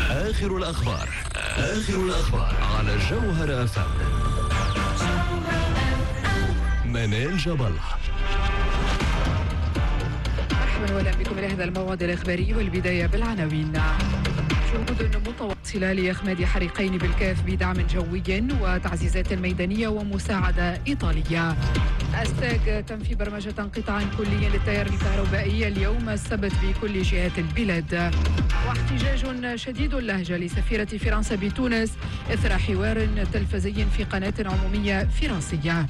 آخر الأخبار على جوهر FM. منال جبل. مرحبا وأهلا بكم إلى هذا الموعد الإخباري، والبداية بالعناوين. جهود متواصلة لإخماد حريقين بالكاف بدعم جوي وتعزيزات ميدانية ومساعدة إيطالية. أستاج تنفي برمجة قطاع كلي للتيار الكهربائي اليوم السبت بكل جهات البلاد. واحتجاج شديد اللهجة لسفيرة فرنسا بتونس إثر حوار تلفزي في قناة عمومية فرنسية.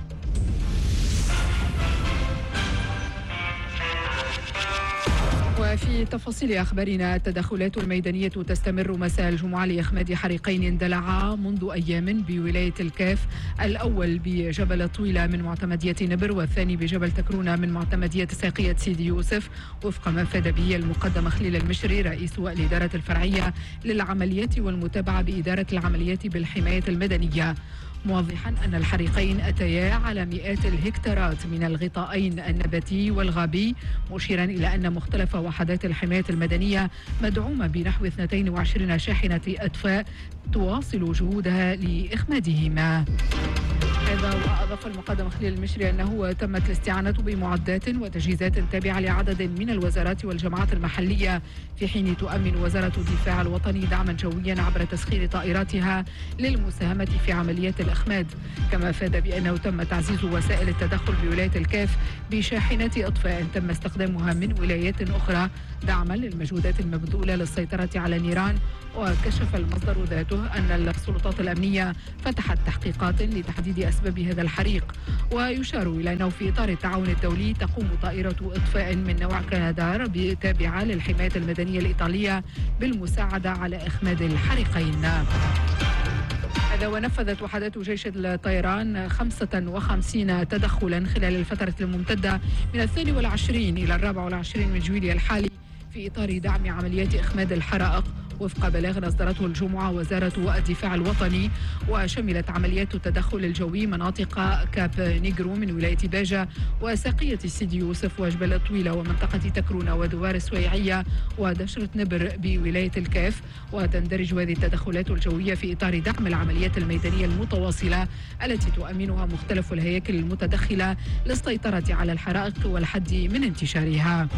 وفي تفاصيل أخبارنا، التدخلات الميدانية تستمر مساء الجمعة لإخماد حريقين اندلعا منذ أيام بولاية الكاف، الأول بجبل الطويلة من معتمدية نبر، والثاني بجبل تكرونة من معتمدية ساقية سيدي يوسف، وفق ما أفاد به المقدم خليل المشري رئيس الإدارة الفرعية للعمليات والمتابعة بإدارة العمليات بالحماية المدنية، موضحا أن الحريقين أتيا على مئات الهكتارات من الغطائين النباتي والغابي، مشيرا إلى أن مختلف وحدات الحماية المدنية مدعومة بنحو 22 شاحنة إطفاء تواصل جهودها لإخمادهما. هذا وأضاف المقدم خليل المشري أنه تمت الاستعانة بمعدات وتجهيزات تابعة لعدد من الوزارات والجماعات المحلية، في حين تؤمن وزارة الدفاع الوطني دعما جويا عبر تسخير طائراتها للمساهمة في عمليات الإخماد. كما أفاد بأنه تم تعزيز وسائل التدخل بولاية الكاف بشاحنات إطفاء تم استخدامها من ولايات أخرى دعما للمجهودات المبذولة للسيطرة على النيران. وكشف المصدر ذاته أن السلطات الأمنية فتحت تحقيقات لتحديد أسباب هذا الحريق. ويشار إلى أنه في إطار التعاون الدولي تقوم طائرة إطفاء من نوع كنادار تابعة للحماية المدنية الإيطالية بالمساعدة على إخماد الحريقين. هذا ونفذت وحدات جيش الطيران 55 تدخلا خلال الفترة الممتدة من 22 إلى 24 من جويلية الحالي في إطار دعم عمليات إخماد الحرائق، وفق بلاغ أصدرته الجمعة وزارة الدفاع الوطني. وشملت عمليات التدخل الجوي مناطق كاب نيغرو من ولاية باجة وساقية سيدي يوسف وجبل الطويلة ومنطقة تكرونة ودوار السويعية ودشرة نبر بولاية الكاف. وتندرج هذه التدخلات الجوية في إطار دعم العمليات الميدانية المتواصلة التي تؤمنها مختلف الهياكل المتدخلة للسيطرة على الحرائق والحد من انتشارها.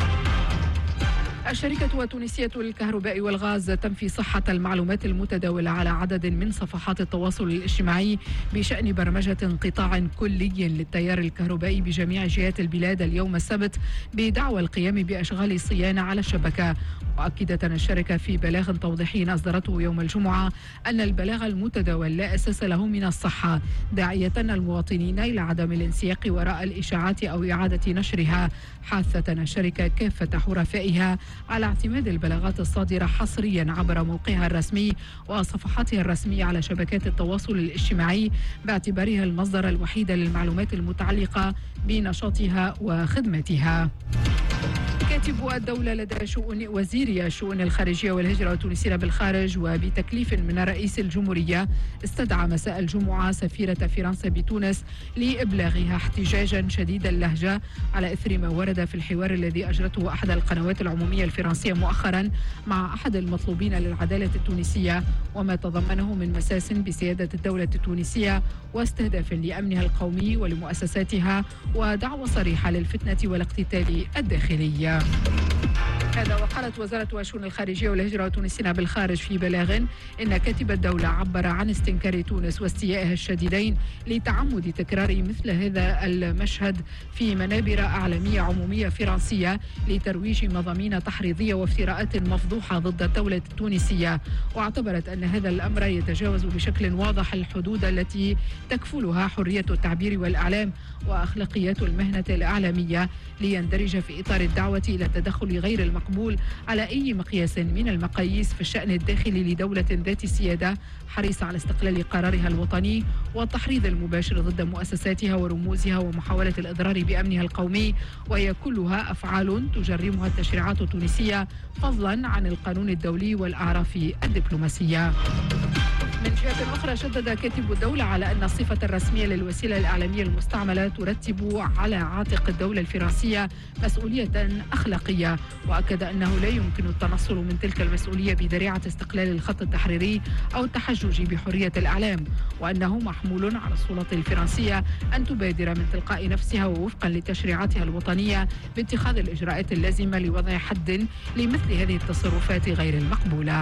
الشركة التونسية للكهرباء والغاز تنفي صحة المعلومات المتداولة على عدد من صفحات التواصل الاجتماعي بشأن برمجة قطاع كلي للتيار الكهربائي بجميع جهات البلاد اليوم السبت بدعوى القيام بأشغال صيانة على الشبكة. مؤكدة الشركة في بلاغ توضيحي أصدرته يوم الجمعة أن البلاغ المتداول لا أساس له من الصحة، داعية المواطنين إلى عدم الانسياق وراء الإشاعات أو إعادة نشرها، حاثة الشركة كافة حرفائها على اعتماد البلاغات الصادرة حصريا عبر موقعها الرسمي وصفحاتها الرسمية على شبكات التواصل الاجتماعي، باعتبارها المصدر الوحيد للمعلومات المتعلقة بنشاطها وخدمتها. كاتب الدولة لدى وزير الشؤون الخارجية والهجرة والتونسيين بالخارج وبتكليف من رئيس الجمهورية استدعى مساء الجمعة سفيرة فرنسا بتونس لإبلاغها احتجاجا شديد اللهجة على إثر ما ورد في الحوار الذي أجرته أحد القنوات العمومية الفرنسية مؤخرا مع أحد المطلوبين للعدالة التونسية، وما تضمنه من مساس بسيادة الدولة التونسية واستهداف لأمنها القومي ولمؤسساتها ودعوة صريحة للفتنة والاقتتال الداخلي. هذا وقالت وزارة الشؤون الخارجية والهجرة والتونسيين بالخارج في بلاغ إن كاتب الدولة عبر عن استنكار تونس واستيائها الشديدين لتعمد تكرار مثل هذا المشهد في منابر إعلامية عمومية فرنسية لترويج مضامين تحريضية وافتراءات مفضوحة ضد الدولة التونسية. واعتبرت أن هذا الأمر يتجاوز بشكل واضح الحدود التي تكفلها حرية التعبير والإعلام وأخلاقيات المهنة الإعلامية، ليندرج في إطار الدعوة إلى التدخل غير المقبول على أي مقياس من المقاييس في الشأن الداخلي لدولة ذات سيادة حريصة على استقلال قرارها الوطني والتحريض المباشر ضد مؤسساتها ورموزها ومحاولة الإضرار بأمنها القومي، وهي كلها أفعال تجرمها التشريعات التونسية فضلا عن القانون الدولي والأعراف الدبلوماسية. من جهة أخرى شدد كاتب الدولة على أن الصفة الرسمية للوسيلة الإعلامية المستعملة ترتب على عاتق الدولة الفرنسية مسؤولية أخلاقية، وأكد أنه لا يمكن التنصل من تلك المسؤولية بذريعة استقلال الخط التحريري أو التحجج بحرية الإعلام، وأنه محمول على السلطة الفرنسية أن تبادر من تلقاء نفسها ووفقا لتشريعاتها الوطنية باتخاذ الإجراءات اللازمة لوضع حد لمثل هذه التصرفات غير المقبولة.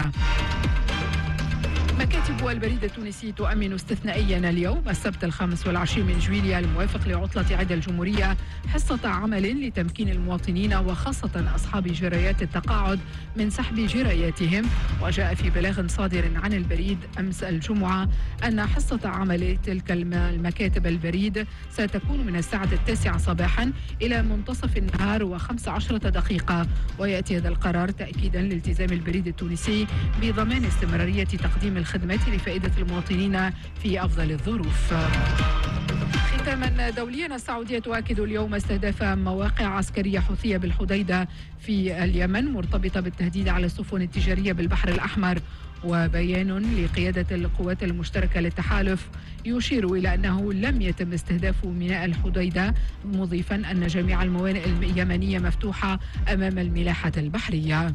مكاتب البريد التونسي تؤمن استثنائيا اليوم السبت 25 من جويليا الموافق لعطلة عيد الجمهورية حصة عمل لتمكين المواطنين وخاصة أصحاب جرايات التقاعد من سحب جراياتهم. وجاء في بلاغ صادر عن البريد أمس الجمعة أن حصة عمل تلك المكاتب البريد ستكون من الساعة 9 صباحا إلى منتصف النهار و15 دقيقة، ويأتي هذا القرار تأكيدا لالتزام البريد التونسي بضمان استمرارية تقديم الخدمات لفائدة المواطنين في أفضل الظروف. ختاما دوليا، السعودية تؤكد اليوم استهداف مواقع عسكرية حوثية بالحديدة في اليمن مرتبطة بالتهديد على السفن التجارية بالبحر الأحمر. وبيان لقيادة القوات المشتركة للتحالف يشير إلى أنه لم يتم استهداف ميناء الحديدة، مضيفا أن جميع الموانئ اليمنية مفتوحة أمام الملاحة البحرية.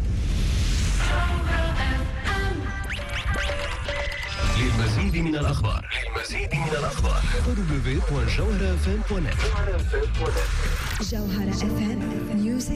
للمزيد من الأخبار www.jawharafm.net. جوهرة FM